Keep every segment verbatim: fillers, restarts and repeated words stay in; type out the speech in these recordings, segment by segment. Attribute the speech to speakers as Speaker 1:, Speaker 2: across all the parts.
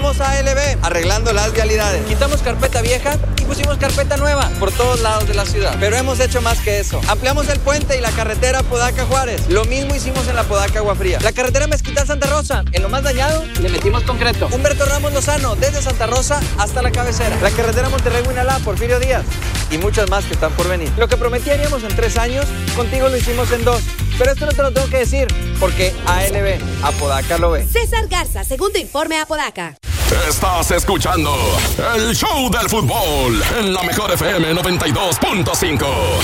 Speaker 1: Somos A L B, arreglando las vialidades. Quitamos carpeta vieja y pusimos carpeta nueva por todos lados de la ciudad. Pero hemos hecho más que eso. Ampliamos el puente y la carretera Podaca-Juárez. Lo mismo hicimos en la Podaca-Agua Fría. La carretera Mezquital-Santa Rosa, en lo más dañado, le metimos concreto. Humberto Ramos Lozano, desde Santa Rosa hasta la cabecera. La carretera Monterrey-Huinalá, Porfirio Díaz. Y muchas más que están por venir. Lo que prometíamos en tres años, contigo lo hicimos en dos. Pero esto no te lo tengo que decir, porque A L B, Apodaca lo ve.
Speaker 2: César Garza, segundo informe Apodaca.
Speaker 3: Estás escuchando el show del fútbol en la mejor F M noventa y dos punto cinco.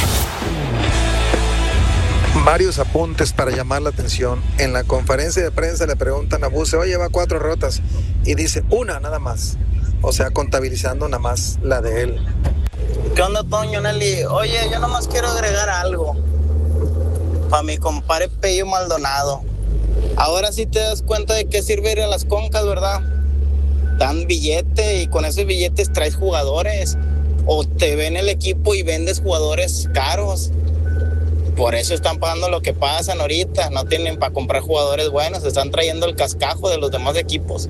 Speaker 4: Varios apuntes para llamar la atención. En la conferencia de prensa le preguntan a Buse, oye, va cuatro rotas. Y dice, una nada más. O sea, contabilizando nada más la de él.
Speaker 5: ¿Qué onda, Toño, Nelly? Oye, yo nomás quiero agregar algo para mi compadre Pello Maldonado. Ahora sí te das cuenta de qué sirve ir a las concas, ¿verdad? Dan billete y con esos billetes traes jugadores. O te ven el equipo y vendes jugadores caros. Por eso están pagando lo que pasan ahorita. No tienen para comprar jugadores buenos. Están trayendo el cascajo de los demás equipos.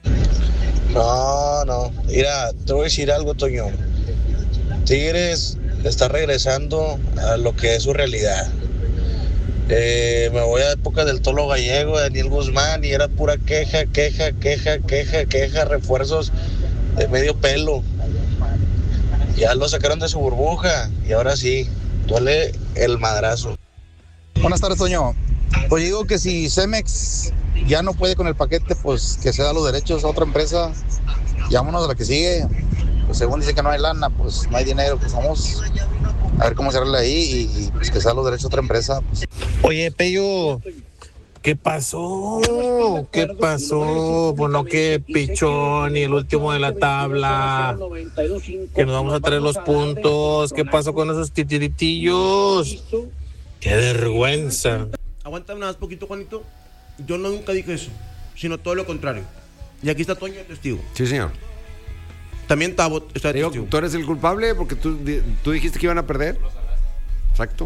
Speaker 6: No, no. Mira, te voy a decir algo, Toño. Tigres está regresando a lo que es su realidad. Eh, me voy a época del Tolo Gallego, de Daniel Guzmán, y era pura queja, queja, queja, queja, queja, refuerzos de medio pelo. Ya lo sacaron de su burbuja y ahora sí, duele el madrazo.
Speaker 7: Buenas tardes, Toño. Pues digo que si Cemex ya no puede con el paquete, pues que se da los derechos a otra empresa. Y vámonos a la que sigue. Pues según dice que no hay lana, pues no hay dinero, pues vamos a ver cómo se arregla ahí y pues que se da los derechos a otra empresa. Pues.
Speaker 8: Oye, Pello, ¿qué pasó? ¿Qué pasó? Pues no, que pichón y el último de la tabla. Que nos vamos a traer los puntos. ¿Qué pasó con esos titiritillos? ¡Qué vergüenza!
Speaker 9: Aguántame nada más poquito, Juanito. Yo no nunca dije eso, sino todo lo contrario. Y aquí está Toño de testigo.
Speaker 10: Sí, señor.
Speaker 9: También Tabo está de
Speaker 10: Digo,
Speaker 9: testigo.
Speaker 10: tú eres el culpable porque tú, tú dijiste que iban a perder. Exacto.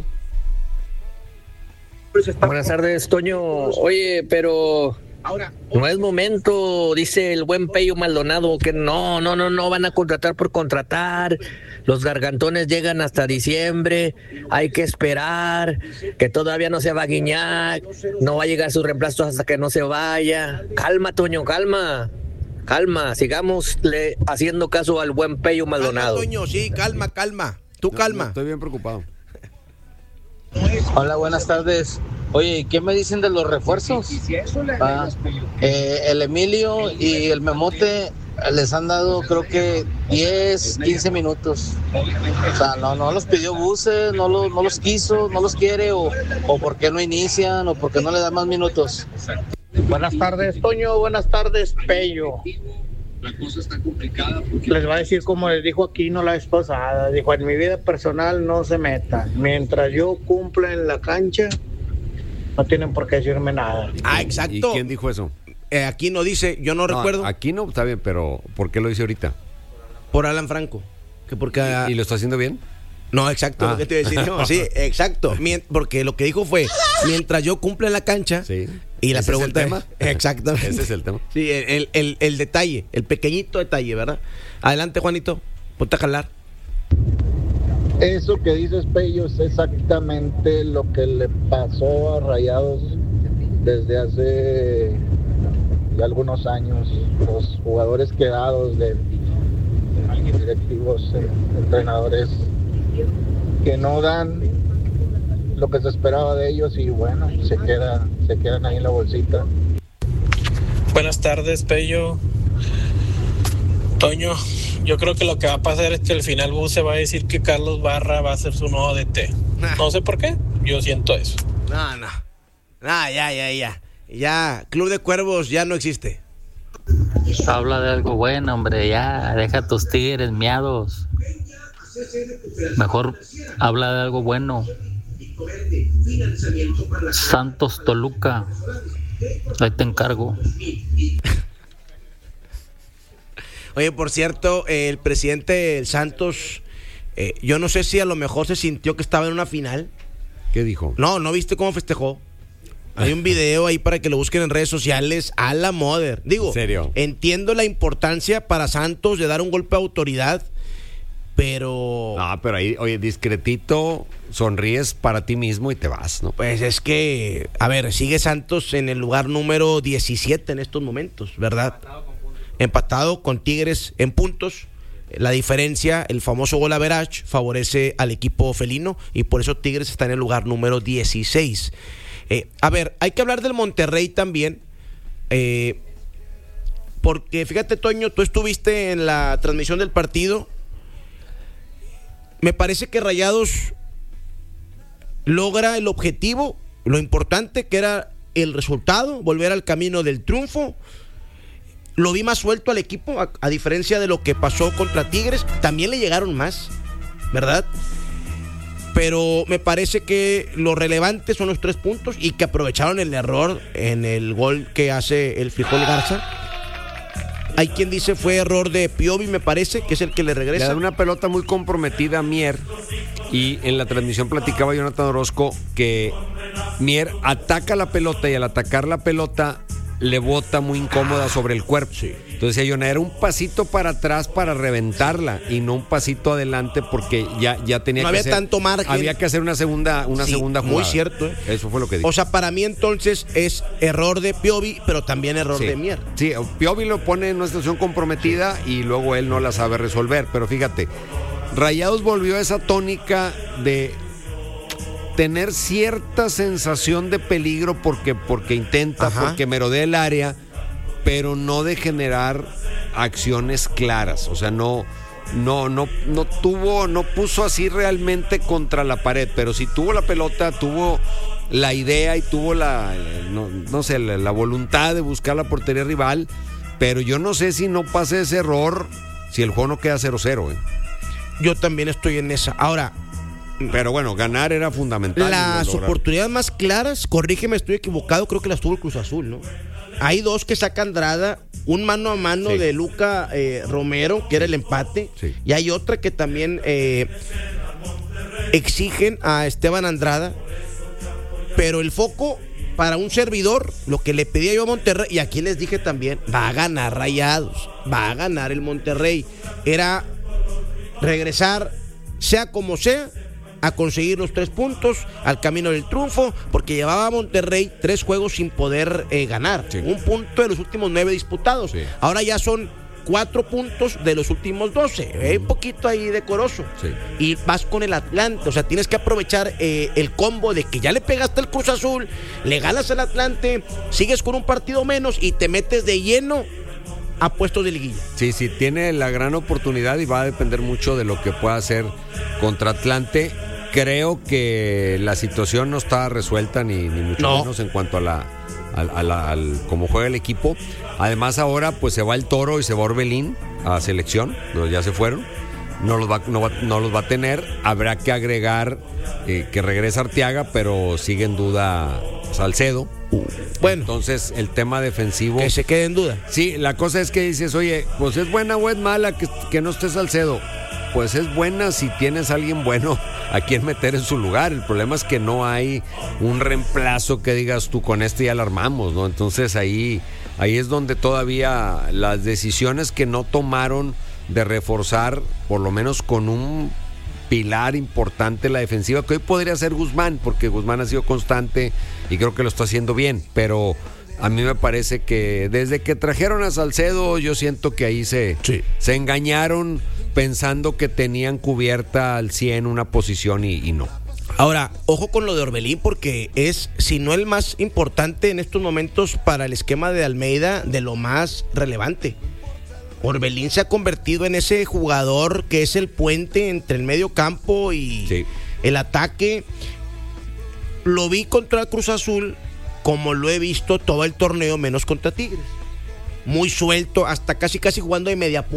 Speaker 11: Buenas tardes, Toño. Oye, pero no es momento, dice el buen Pello Maldonado, que no, no, no, no van a contratar por contratar. Los gargantones llegan hasta diciembre, hay que esperar, que todavía no se va a Guiñac, no va a llegar su reemplazo hasta que no se vaya. Calma, Toño, calma. Calma, sigamos le haciendo caso al buen Pello Maldonado.
Speaker 9: Calma, Toño, sí, calma, calma. Tú
Speaker 10: no,
Speaker 9: calma.
Speaker 10: No, estoy bien preocupado.
Speaker 12: Hola, buenas tardes. Oye, ¿qué me dicen de los refuerzos? Ah, eh, el Emilio y el Memote les han dado creo que diez, quince minutos. O sea, no, no los pidió Buse, no los, no los quiso, no los quiere, o, o por qué no inician, o por qué no le dan más minutos.
Speaker 13: Buenas tardes, Toño. Buenas tardes, Pello.
Speaker 14: La cosa está complicada porque...
Speaker 13: Les va a decir como les dijo Aquino la vez pasada. Dijo, en mi vida personal no se metan. Mientras yo cumpla en la cancha, no tienen por qué decirme nada.
Speaker 9: Ah, exacto.
Speaker 10: ¿Y quién dijo eso?
Speaker 9: Eh, Aquino dice, yo no, no recuerdo.
Speaker 10: Aquino está bien, pero ¿por qué lo dice ahorita?
Speaker 9: Por Alan Franco. Que porque,
Speaker 10: ¿Y, ¿Y lo está haciendo bien?
Speaker 9: No, exacto, ah. lo que te iba a decir. No, sí, exacto. Mien, porque lo que dijo fue, mientras yo cumpla en la cancha...
Speaker 10: Sí.
Speaker 9: Y la
Speaker 10: ¿Ese
Speaker 9: pregunta
Speaker 10: es el tema?
Speaker 9: Exactamente.
Speaker 10: Ese es el tema.
Speaker 9: Sí, el, el, el detalle, el pequeñito detalle, ¿verdad? Adelante, Juanito, ponte a jalar.
Speaker 15: Eso que dices, Pello, es exactamente lo que le pasó a Rayados desde hace ya algunos años. Los jugadores quedados de directivos, entrenadores que no dan lo que se esperaba de ellos y bueno, se quedan, se quedan ahí en la bolsita.
Speaker 16: Buenas tardes, Pello. Toño, yo creo que lo que va a pasar es que al final Buse va a decir que Carlos Barra va a ser su nuevo D T. No sé por qué, yo siento eso.
Speaker 9: No, no. No, ya, ya, ya. Ya, Club de Cuervos ya no existe.
Speaker 17: Habla de algo bueno, hombre, ya, deja tus tigres miados. Mejor habla de algo bueno. Santos Toluca, ahí te encargo.
Speaker 9: Oye, por cierto, eh, el presidente del Santos, eh, yo no sé si a lo mejor se sintió que estaba en una final.
Speaker 10: ¿Qué dijo?
Speaker 9: No, ¿no viste cómo festejó? Hay un video ahí para que lo busquen en redes sociales a la Mother. Digo,
Speaker 10: ¿en serio?
Speaker 9: Entiendo la importancia para Santos de dar un golpe de autoridad, pero...
Speaker 10: No, pero ahí, oye, discretito, sonríes para ti mismo y te vas, ¿no?
Speaker 9: Pues es que, a ver, sigue Santos en el lugar número diecisiete en estos momentos, ¿verdad? Empatado con, Empatado con Tigres en puntos. La diferencia, el famoso gol average, favorece al equipo felino y por eso Tigres está en el lugar número dieciséis. Eh, a ver, hay que hablar del Monterrey también, eh, porque fíjate, Toño, tú estuviste en la transmisión del partido. Me parece que Rayados logra el objetivo, lo importante que era el resultado, volver al camino del triunfo. Lo vi más suelto al equipo, a, a diferencia de lo que pasó contra Tigres. También le llegaron más, ¿verdad? Pero me parece que lo relevante son los tres puntos y que aprovecharon el error en el gol que hace el Frijol Garza. Hay quien dice fue error de Piovi, me parece, que es el que le regresa.
Speaker 10: Le da una pelota muy comprometida a Mier. Y en la transmisión platicaba Jonathan Orozco que Mier ataca la pelota y al atacar la pelota le bota muy incómoda sobre el cuerpo. Sí. Entonces decía Jonathan, era un pasito para atrás para reventarla y no un pasito adelante porque ya, ya tenía
Speaker 9: no
Speaker 10: que
Speaker 9: había
Speaker 10: hacer,
Speaker 9: tanto margen.
Speaker 10: Había que hacer una segunda, una
Speaker 9: sí,
Speaker 10: segunda jugada.
Speaker 9: Muy cierto. ¿eh?
Speaker 10: Eso fue lo que dijo.
Speaker 9: O sea, para mí entonces es error de Piovi, pero también error
Speaker 10: sí.
Speaker 9: de Mier.
Speaker 10: Sí, Piovi lo pone en una situación comprometida sí. y luego él no la sabe resolver. Pero fíjate, Rayados volvió a esa tónica de tener cierta sensación de peligro porque, porque intenta, Ajá. porque merodea el área, pero no de generar acciones claras. O sea, no, no, no, no tuvo, no puso así realmente contra la pared, pero si tuvo la pelota, tuvo la idea y tuvo la, no, no sé, la, la voluntad de buscar la portería rival, pero yo no sé si no pase ese error, si el juego no queda cero cero. ¿eh?
Speaker 9: Yo también estoy en esa. Ahora,
Speaker 10: pero bueno, ganar era fundamental.
Speaker 9: Las oportunidades más claras, corrígeme, estoy equivocado, creo que las tuvo el Cruz Azul, ¿no? Hay dos que saca Andrada, un mano a mano sí. de Luca eh, Romero, que era el empate, sí. y hay otra que también eh, exigen a Esteban Andrada, pero el foco para un servidor, lo que le pedía yo a Monterrey, y aquí les dije también, va a ganar Rayados, va a ganar el Monterrey, era regresar, sea como sea, a conseguir los tres puntos al camino del triunfo, porque llevaba a Monterrey tres juegos sin poder eh, ganar, sí. un punto de los últimos nueve disputados, sí. ahora ya son cuatro puntos de los últimos doce, mm. eh, un poquito ahí decoroso, sí. y vas con el Atlante, o sea, tienes que aprovechar eh, el combo de que ya le pegaste al Cruz Azul, le ganas al Atlante, sigues con un partido menos y te metes de lleno a puestos de liguilla.
Speaker 10: Sí, sí, tiene la gran oportunidad y va a depender mucho de lo que pueda hacer contra Atlante. Creo que la situación no está resuelta ni, ni mucho no. menos en cuanto a la, a, a la al cómo juega el equipo. Además ahora pues se va el Toro y se va Orbelín a selección, ya se fueron. No los va, no va, no los va a tener. Habrá que agregar eh, que regresa Arteaga, pero sigue en duda Salcedo.
Speaker 9: Uh, bueno,
Speaker 10: entonces el tema defensivo
Speaker 9: que se quede en duda.
Speaker 10: Sí, la cosa es que dices, oye, pues es buena o es mala que, que no esté Salcedo. Pues es buena si tienes a alguien bueno a quien meter en su lugar. El problema es que no hay un reemplazo que digas tú con este ya la armamos, ¿no? Entonces ahí, ahí es donde todavía las decisiones que no tomaron de reforzar, por lo menos con un pilar importante en la defensiva, que hoy podría ser Guzmán, porque Guzmán ha sido constante y creo que lo está haciendo bien, pero a mí me parece que desde que trajeron a Salcedo, yo siento que ahí se, sí. se engañaron pensando que tenían cubierta al cien una posición y, y no.
Speaker 9: Ahora, ojo con lo de Orbelín, porque es, si no el más importante en estos momentos para el esquema de Almeida, de lo más relevante. Orbelín se ha convertido en ese jugador que es el puente entre el medio campo y sí. el ataque. Lo vi contra el Cruz Azul como lo he visto todo el torneo, menos contra Tigres. Muy suelto, hasta casi casi jugando de media punta.